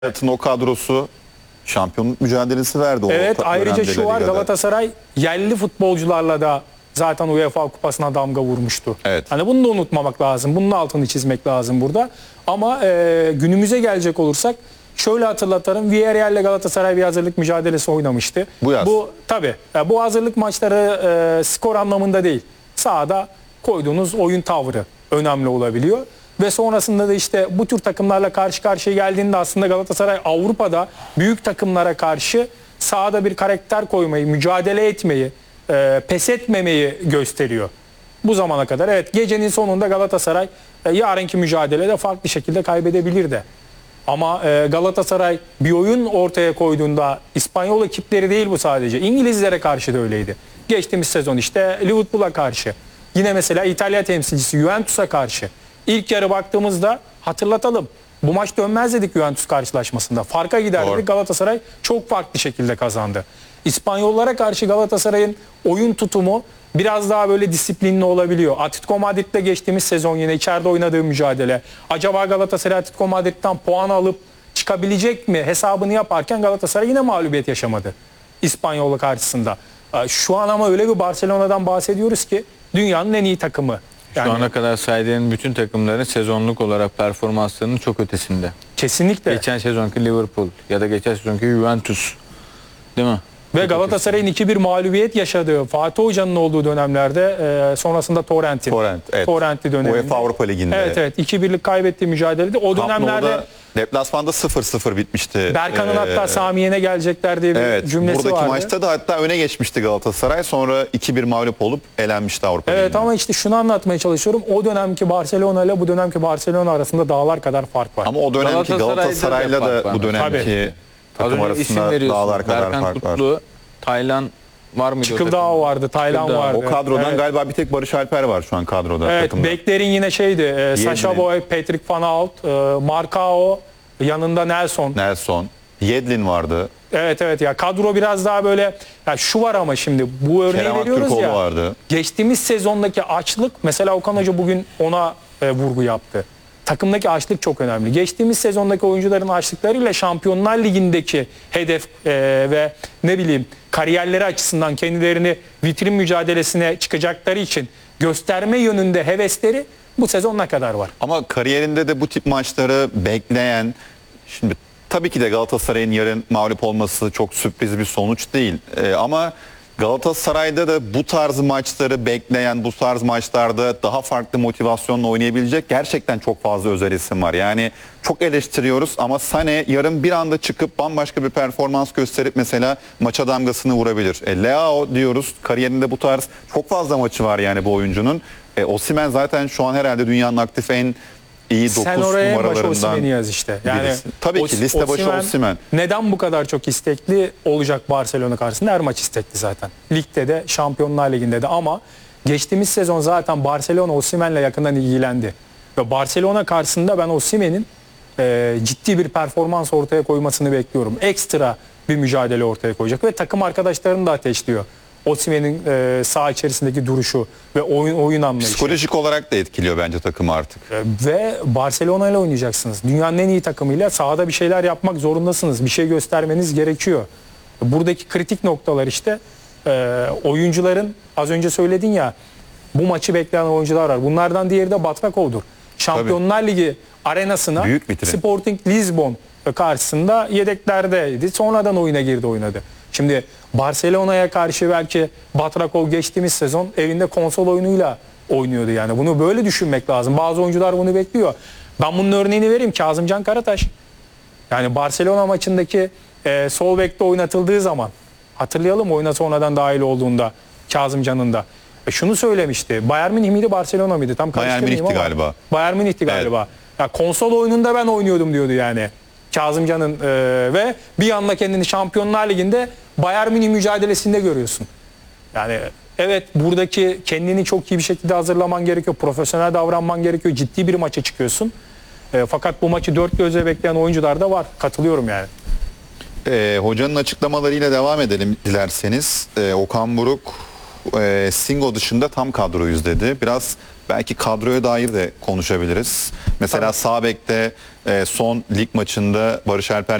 Hayat'ın o kadrosu şampiyonluk mücadelesi verdi. Evet, ayrıca dönemde şu La var, Liga'da. Galatasaray yerli futbolcularla da zaten UEFA Kupası'na damga vurmuştu. Evet. Hani bunu da unutmamak lazım. Bunun altını çizmek lazım burada. Ama günümüze gelecek olursak şöyle hatırlatalım. Villarreal'le Galatasaray bir hazırlık mücadelesi oynamıştı. Bu yaz. Tabii. Bu hazırlık maçları skor anlamında değil. Sahada koyduğunuz oyun tavrı önemli olabiliyor. Ve sonrasında da işte bu tür takımlarla karşı karşıya geldiğinde aslında Galatasaray Avrupa'da büyük takımlara karşı sahada bir karakter koymayı, mücadele etmeyi, pes etmemeyi gösteriyor. Bu zamana kadar. Evet, gecenin sonunda Galatasaray yarınki mücadelede farklı şekilde kaybedebilir de. Ama Galatasaray bir oyun ortaya koyduğunda İspanyol ekipleri değil bu sadece. İngilizlere karşı da öyleydi. Geçtiğimiz sezon işte Liverpool'a karşı. Yine mesela İtalya temsilcisi Juventus'a karşı. İlk yarı baktığımızda hatırlatalım. Bu maç dönmez dedik Juventus karşılaşmasında. Farka gider dedik. Galatasaray çok farklı şekilde kazandı. İspanyollara karşı Galatasaray'ın oyun tutumu biraz daha böyle disiplinli olabiliyor. Atletico Madrid'le geçtiğimiz sezon yine içeride oynadığı mücadele. Acaba Galatasaray Atletico Madrid'den puan alıp çıkabilecek mi hesabını yaparken Galatasaray yine mağlubiyet yaşamadı İspanyollar karşısında. Şu an ama öyle bir Barcelona'dan bahsediyoruz ki dünyanın en iyi takımı. Şu ana kadar saydığın bütün takımların sezonluk olarak performanslarının çok ötesinde. Kesinlikle. Geçen sezonki Liverpool ya da geçen sezonki Juventus. Değil mi? Ve Galatasaray'ın 2-1 mağlubiyet yaşadığı Fatih Hoca'nın olduğu dönemlerde sonrasında Torrent'in. Evet. Torrent'i döneminde. UEFA Avrupa Ligi'nde. Evet 2-1'lik kaybettiği mücadelede o Camp dönemlerde Nou'da deplasmanda 0-0 bitmişti. Berkan'ın hatta Samiye'ne gelecekler diye bir cümlesi buradaki vardı. maçta da hatta öne geçmişti Galatasaray. Sonra 2-1 mağlup olup elenmişti Avrupa Evet Ligi'nde. ama işte şunu anlatmaya çalışıyorum. O dönemki Barcelona ile bu dönemki Barcelona arasında dağlar kadar fark var. Ama o dönemki Galatasaray'la fark da var. bu dönemki Tabii. takım Az önce isim arasında veriyorsun. dağlar kadar Berkan fark var. Kutlu, Taylan var mıydı? Çıkıldağ vardı, Taylan Çıkıldağ. vardı. O kadrodan Evet. galiba bir tek Barış Alper var şu an kadroda. Evet, takımda. beklerin yine şeydi. Sacha Boey, Patrick Van Aert, Marcao, yanında Nelson. Yedlin vardı. Evet ya kadro biraz daha böyle ya şu var ama şimdi bu örneği Kerem veriyoruz Aktürkoğlu ya. vardı. Geçtiğimiz sezondaki açlık mesela Okan Hoca bugün ona vurgu yaptı. Takımdaki açlık çok önemli. Geçtiğimiz sezondaki oyuncuların açlıklarıyla Şampiyonlar Ligi'ndeki hedef ve ne bileyim kariyerleri açısından kendilerini vitrin mücadelesine çıkacakları için gösterme yönünde hevesleri bu sezon ne kadar var? Ama kariyerinde de bu tip maçları bekleyen, şimdi tabii ki de Galatasaray'ın yarın mağlup olması çok sürpriz bir sonuç değil. Ama Galatasaray'da da bu tarz maçları bekleyen, bu tarz maçlarda daha farklı motivasyonla oynayabilecek gerçekten çok fazla özel isim var. Yani çok eleştiriyoruz ama Sané yarın bir anda çıkıp bambaşka bir performans gösterip mesela maça damgasını vurabilir. Leao diyoruz, kariyerinde bu tarz çok fazla maçı var yani bu oyuncunun. Osimhen zaten şu an herhalde dünyanın aktif en iyi 9 Sen oraya en başı numaralarından Osimhen'i yaz işte. Yani birisi. Tabii ki liste başı Osimhen. Neden bu kadar çok istekli olacak Barcelona karşısında? Her maç istekli zaten. Ligde de Şampiyonlar Ligi'nde de ama geçtiğimiz sezon zaten Barcelona Osimhen'le yakından ilgilendi. Ve Barcelona karşısında ben Osimhen'in ciddi bir performans ortaya koymasını bekliyorum. Ekstra bir mücadele ortaya koyacak ve takım arkadaşlarını da ateşliyor. Osimhen'in saha içerisindeki duruşu ve oyun anlayışı. Psikolojik olarak da etkiliyor bence takımı artık. Ve Barcelona ile oynayacaksınız. Dünyanın en iyi takımıyla sahada bir şeyler yapmak zorundasınız. Bir şey göstermeniz gerekiyor. Buradaki kritik noktalar işte oyuncuların az önce söyledin ya bu maçı bekleyen oyuncular var. Bunlardan diğeri de Batrakov'dur. Şampiyonlar Ligi arenasına Büyük vitrin. Sporting Lisbon karşısında yedeklerdeydi. Sonradan oyuna girdi oynadı. Şimdi Barcelona'ya karşı belki Batrakov geçtiğimiz sezon evinde konsol oyunuyla oynuyordu yani. Bunu böyle düşünmek lazım. Bazı oyuncular bunu bekliyor. Ben bunun örneğini vereyim. Kazımcan Karataş. Yani Barcelona maçındaki sol bekte oynatıldığı zaman hatırlayalım oyuna sonradan dahil olduğunda Kazımcan'ın da. Şunu söylemişti. Bayern Münih miydi Barcelona mıydı? Tam Bayern Münih'ti galiba. Bayern Münih'ti galiba. Ya konsol oyununda ben oynuyordum diyordu yani. Kazımcan'ın ve bir anda kendini Şampiyonlar Ligi'nde Bayern Münih mücadelesinde görüyorsun. Yani evet buradaki kendini çok iyi bir şekilde hazırlaman gerekiyor. Profesyonel davranman gerekiyor. Ciddi bir maça çıkıyorsun. Fakat bu maçı dört gözle bekleyen oyuncular da var. Katılıyorum yani. Hocanın açıklamalarıyla devam edelim dilerseniz. Okan Buruk Singo dışında tam kadroyuz dedi. Biraz belki kadroya dair de konuşabiliriz. Mesela sağ bekte son lig maçında Barış Alper